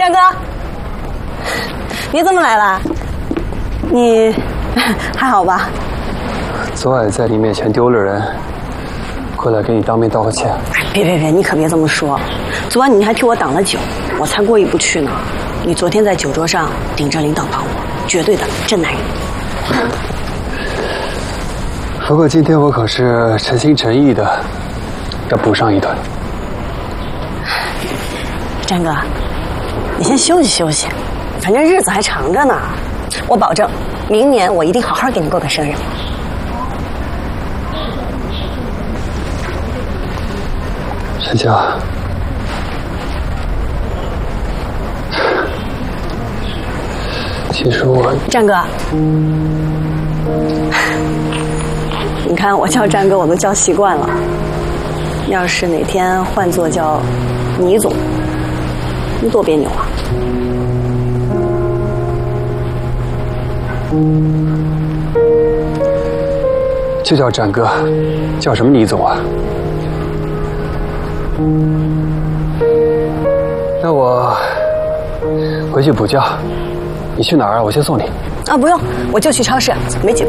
战哥，你怎么来了？你还好吧？ 昨晚在你面前丢了人，过来给你当面道个歉。 别，你可别这么说。昨晚你还替我挡了酒，我才过意不去呢。你昨天在酒桌上顶着领导帮我，绝对的真男人。 不过今天我可是诚心诚意的要补上一顿。 战哥，你先休息休息，反正日子还长着呢。我保证，明年我一定好好给你过个生日。 陈佳，其实我…… 战哥，你看我叫战哥，我都叫习惯了。要是哪天换作叫倪总，你多别扭啊！ 就叫战哥，叫什么倪总啊？那我回去补觉，你去哪儿啊？我先送你。 啊，不用，我就去超市，没几步。